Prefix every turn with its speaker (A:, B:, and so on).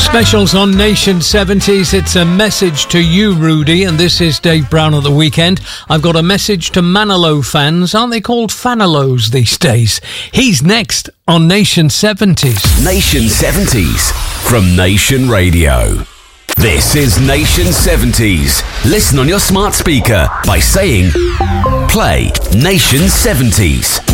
A: Specials on Nation 70s. It's a message to you, Rudy, and this is Dave Brown at the weekend. I've got a message to Manilow fans. Aren't they called Fanilows these days? He's next on Nation 70s.
B: Nation 70s from Nation Radio. This is Nation 70s. Listen on your smart speaker by saying, play Nation 70s.